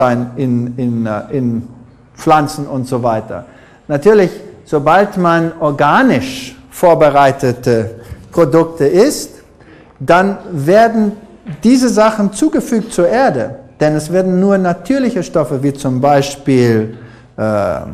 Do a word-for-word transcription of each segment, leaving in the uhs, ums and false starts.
in, in, in Pflanzen und so weiter. Natürlich, sobald man organisch vorbereitete Produkte isst, dann werden diese Sachen zugefügt zur Erde, denn es werden nur natürliche Stoffe, wie zum Beispiel äh, äh,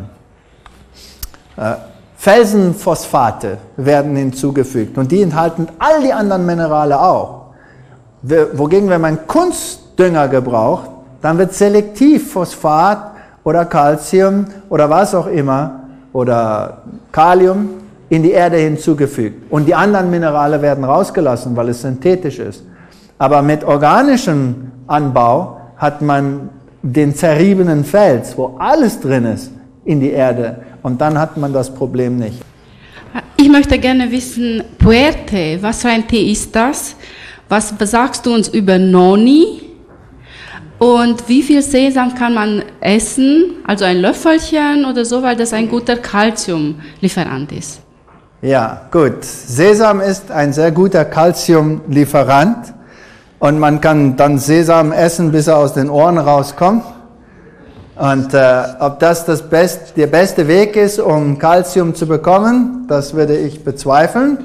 Felsenphosphate werden hinzugefügt und die enthalten all die anderen Minerale auch. Wogegen, wenn man Kunstdünger gebraucht, dann wird selektiv Phosphat oder Calcium oder was auch immer oder Kalium in die Erde hinzugefügt. Und die anderen Minerale werden rausgelassen, weil es synthetisch ist. Aber mit organischem Anbau hat man den zerriebenen Fels, wo alles drin ist, in die Erde. Und dann hat man das Problem nicht. Ich möchte gerne wissen, Puerte, was für ein Tee ist das? Was sagst du uns über Noni? Und wie viel Sesam kann man essen? Also ein Löffelchen oder so, weil das ein guter Calciumlieferant ist. Ja, gut. Sesam ist ein sehr guter Calciumlieferant. Und man kann dann Sesam essen, bis er aus den Ohren rauskommt. Und äh, ob das, das best, der beste Weg ist, um Calcium zu bekommen, das würde ich bezweifeln.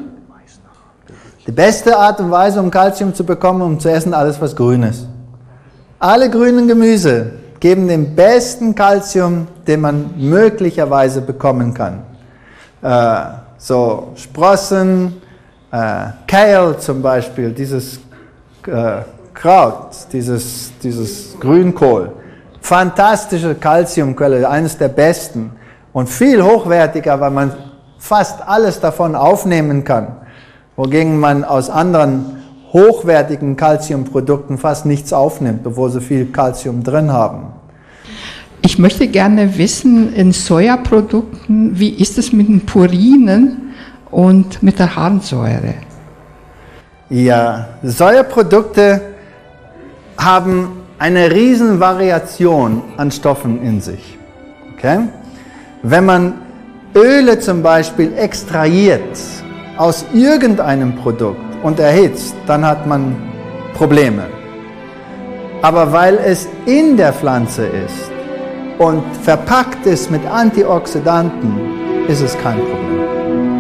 Die beste Art und Weise, um Calcium zu bekommen, um zu essen, alles was grün ist. Alle grünen Gemüse geben den besten Calcium, den man möglicherweise bekommen kann. Äh, so Sprossen, äh, Kale zum Beispiel, dieses äh, Kraut, dieses, dieses Grünkohl. Fantastische Calciumquelle, eines der besten und viel hochwertiger, weil man fast alles davon aufnehmen kann, wogegen man aus anderen hochwertigen Calciumprodukten fast nichts aufnimmt, obwohl sie viel Calcium drin haben. Ich möchte gerne wissen, in Sojaprodukten, wie ist es mit den Purinen und mit der Harnsäure? Ja, Sojaprodukte haben eine riesen Variation an Stoffen in sich. Okay? Wenn man Öle zum Beispiel extrahiert aus irgendeinem Produkt und erhitzt, dann hat man Probleme. Aber weil es in der Pflanze ist und verpackt ist mit Antioxidanten, ist es kein Problem.